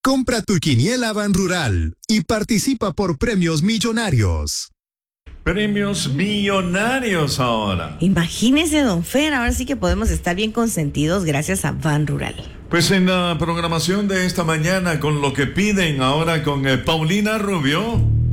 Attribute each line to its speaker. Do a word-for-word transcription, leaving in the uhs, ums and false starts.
Speaker 1: Compra tu quiniela Ban Rural y participa por premios millonarios.
Speaker 2: Premios millonarios ahora.
Speaker 3: Imagínese, don Fer, ahora sí que podemos estar bien consentidos gracias a Ban Rural.
Speaker 2: Pues en la programación de esta mañana, con lo que piden ahora con eh, Paulina Rubio.